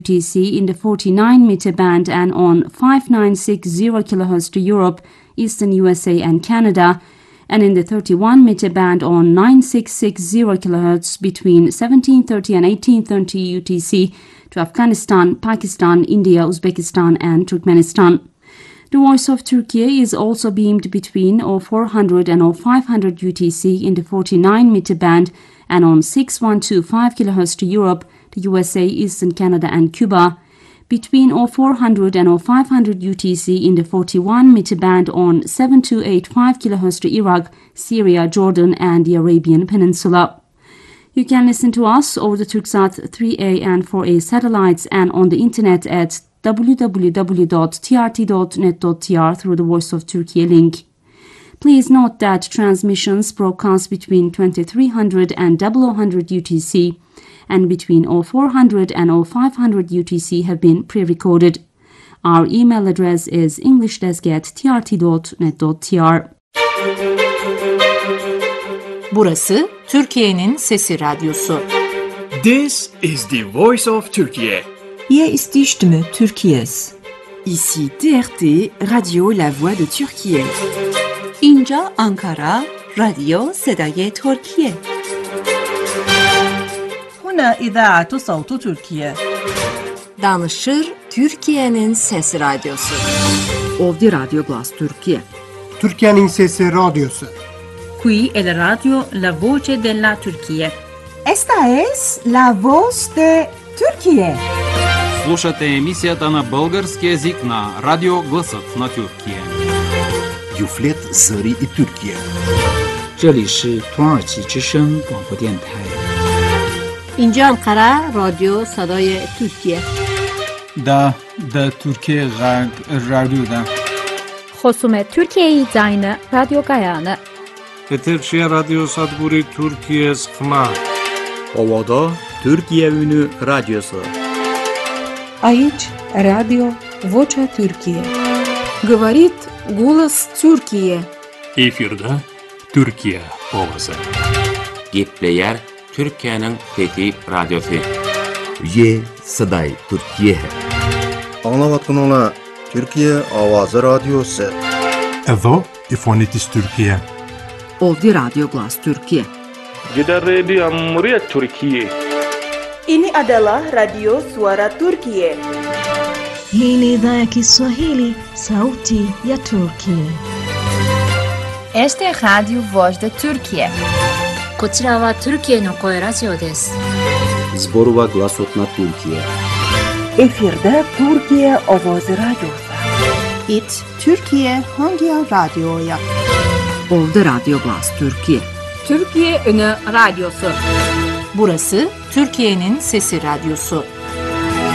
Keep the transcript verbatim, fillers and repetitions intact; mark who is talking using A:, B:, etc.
A: U T C in the forty-nine meter band and on five nine six zero kilohertz to Europe, Eastern U S A and Canada, and in the thirty-one meter band on nine six six zero kilohertz between seventeen thirty and eighteen thirty U T C to Afghanistan, Pakistan, India, Uzbekistan and Turkmenistan. The Voice of Turkey is also beamed between four hundred and five hundred U T C in the forty-nine meter band and on six one two five kilohertz to Europe, the U S A, Eastern Canada and Cuba, between four hundred and five hundred U T C in the forty-one meter band on seven two eight five kilohertz to Iraq, Syria, Jordan and the Arabian Peninsula. You can listen to us over the Turksat three A and four A satellites and on the internet at w w w dot t r t dot net dot t r through the Voice of Turkey link. Please note that transmissions broadcast between twenty-three hundred and zero hundred U T C and between four hundred and five hundred U T C have been pre-recorded. Our email address is englishdesk at t r t dot net dot t r.
B: Burası Türkiye'nin Sesi Radyosu.
C: This is the Voice of Turkey.
D: Hier ist die Stimme Türkiye's.
E: Ici T R T, Radio La Voix de Türkiye.
F: اینجا آنکارا، رادیو صدای ترکیه.
G: هنا إذاعة صوت تركيا.
B: Danışır Türkiye'nin Sesi Radyosu.
D: Ovdje Radio Glas Türkiye.
H: Türkiye'nin Sesi Radyosu.
I: Qui è la radio La Voce della Turchia.
J: Esta es La Voz de Turkije.
K: Слушате емисията на български език на Радио Гласът на Тюркия.
L: Юфлет Зари и Türkiye.
M: 这里是土耳其之声广播电台。
N: اینجا انقره رادیو صدای ترکیه.
O: دا دا ترکیه غرب رادیو دا.
P: خصوم ترکیه زاین رادیو گایانه.
Q: Eterşehir Radyo Sadguri Türkiye Sıkma.
R: Ovada Türkiye Ünü Radyosu.
S: Aici Radio Vocea Türkiye.
T: Говорит голос Türkiye.
A: Efirde Türkiye Ovası.
B: Gepleyer Türkiye'nin Fethi Radyosu.
L: Ye Saday Türkiye.
H: Anlavatkunula Türkiye Avazı Radyosu.
E: Evo İfonitis Türkiye.
D: Ovdje Radio Glas Türkiye.
Q: Jeda Radio Amriyat Türkiye.
C: Ini adalah Radio Suara Turkiye.
M: Hii ni idhaa ya Kiswahili, sauti ya Turkiye.
F: Este es Radio Voz de Turkiye.
L: こちらはトルキエの声ラジオです。
R: Zborova Glasot na Türkiye.
J: Efirde Türkiye Avazı Radyosu.
F: It Türkiye hangi radyoya?
D: Ovdje Radio Glas Türkiye.
I: Türkiye Ünü Radyosu.
B: Burası Türkiye'nin Sesi Radyosu.